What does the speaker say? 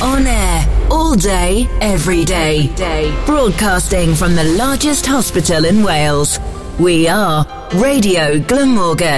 On air, all day, every day. Broadcasting from the largest hospital in Wales. We are Radio Glamorgan.